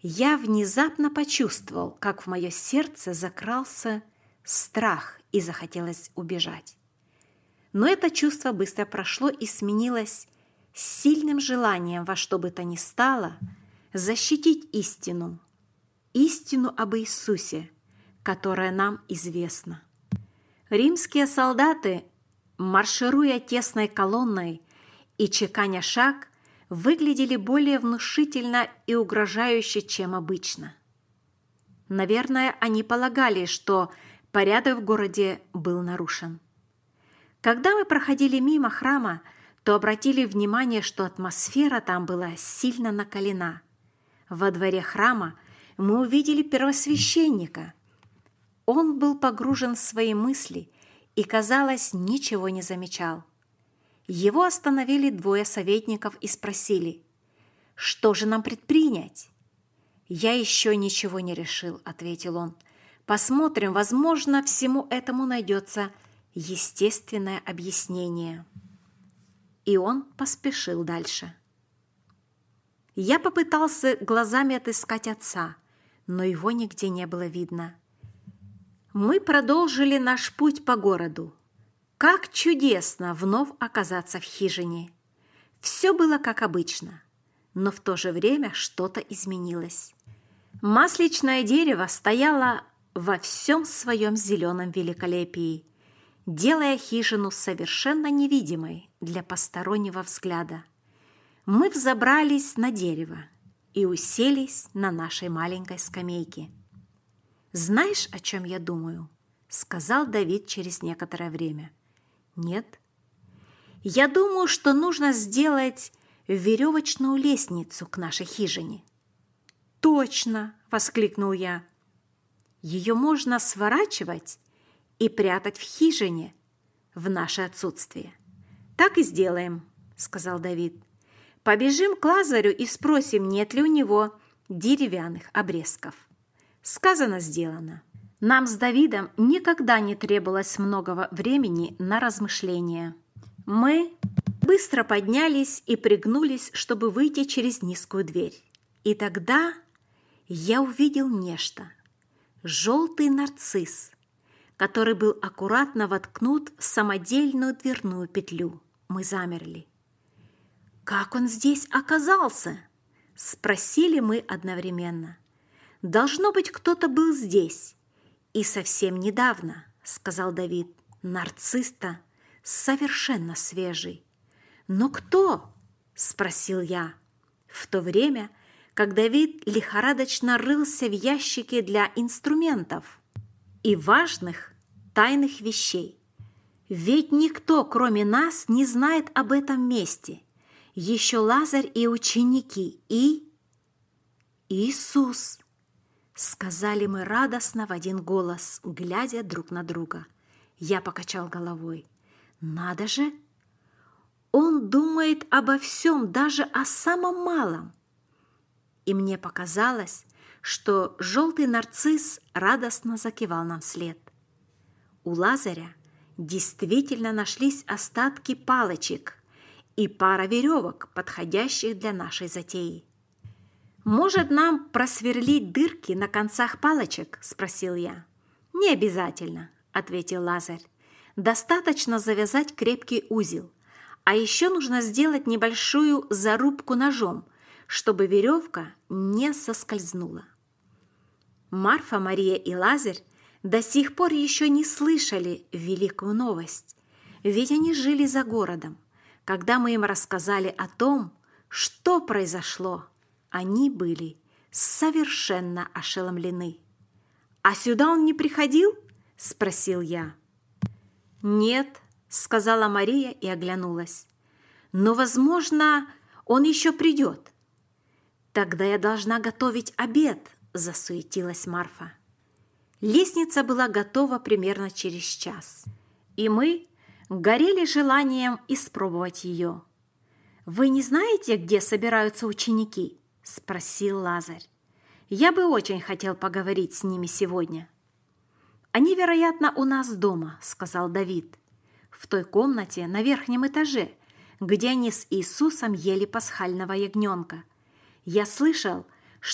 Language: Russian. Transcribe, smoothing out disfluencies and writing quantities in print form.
Я внезапно почувствовал, как в мое сердце закрался страх и захотелось убежать. Но это чувство быстро прошло и сменилось сильным желанием во что бы то ни стало защитить истину об Иисусе, которая нам известна. Римские солдаты, маршируя тесной колонной и чеканя шаг, выглядели более внушительно и угрожающе, чем обычно. Наверное, они полагали, что порядок в городе был нарушен. Когда мы проходили мимо храма, то обратили внимание, что атмосфера там была сильно накалена. Во дворе храма мы увидели первосвященника. Он был погружен в свои мысли и, казалось, ничего не замечал. Его остановили двое советников и спросили: «Что же нам предпринять?» «Я еще ничего не решил», — ответил он. «Посмотрим, возможно, всему этому найдется естественное объяснение». И он поспешил дальше. Я попытался глазами отыскать отца, но его нигде не было видно. Мы продолжили наш путь по городу. Как чудесно вновь оказаться в хижине! Все было как обычно, но в то же время что-то изменилось. Масличное дерево стояло во всем своем зеленом великолепии, делая хижину совершенно невидимой для постороннего взгляда. Мы взобрались на дерево и уселись на нашей маленькой скамейке. «Знаешь, о чем я думаю?» — сказал Давид через некоторое время. «Нет». «Я думаю, что нужно сделать веревочную лестницу к нашей хижине». «Точно!» — воскликнул я. «Ее можно сворачивать и прятать в хижине в наше отсутствие». «Так и сделаем», — сказал Давид. «Побежим к Лазарю и спросим, нет ли у него деревянных обрезков». Сказано, сделано. Нам с Давидом никогда не требовалось многого времени на размышления. Мы быстро поднялись и пригнулись, чтобы выйти через низкую дверь. И тогда я увидел нечто. Желтый нарцисс, который был аккуратно воткнут в самодельную дверную петлю. Мы замерли. «Как он здесь оказался?» – спросили мы одновременно. «Должно быть, кто-то был здесь. И совсем недавно», – сказал Давид. «Нарцисс-то совершенно свежий». «Но кто?» – спросил я. В то время, как Давид лихорадочно рылся в ящике для инструментов и важных тайных вещей. Ведь никто, кроме нас, не знает об этом месте. Еще Лазарь и ученики, и Иисус. Сказали мы радостно в один голос, глядя друг на друга. Я покачал головой. Надо же! Он думает обо всем, даже о самом малом. И мне показалось, что желтый нарцисс радостно закивал нам вслед. У Лазаря действительно нашлись остатки палочек и пара веревок, подходящих для нашей затеи. «Может, нам просверлить дырки на концах палочек?» – спросил я. «Не обязательно», – ответил Лазарь. «Достаточно завязать крепкий узел, а еще нужно сделать небольшую зарубку ножом, чтобы веревка не соскользнула». Марфа, Мария и Лазарь до сих пор еще не слышали великую новость, ведь они жили за городом. Когда мы им рассказали о том, что произошло, они были совершенно ошеломлены. «А сюда он не приходил?» – спросил я. «Нет», – сказала Мария и оглянулась. «Но, возможно, он еще придет». «Тогда я должна готовить обед», – засуетилась Марфа. Лестница была готова примерно через час, и мы горели желанием испробовать ее. «Вы не знаете, где собираются ученики?» – спросил Лазарь. «Я бы очень хотел поговорить с ними сегодня». «Они, вероятно, у нас дома», – сказал Давид, «в той комнате на верхнем этаже, где они с Иисусом ели пасхального ягненка. Я слышал,